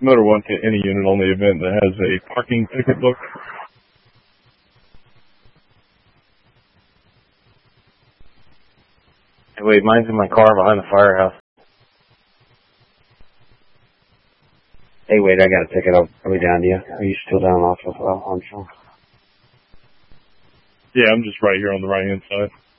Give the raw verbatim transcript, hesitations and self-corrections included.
Motor One to any unit on the event that has a parking ticket book. Hey, wait, mine's in my car behind the firehouse. Hey, wait, I got a ticket. I'll, I'll be down to you. Are you still down off of uh, Armstrong? Yeah, I'm just right here on the right-hand side.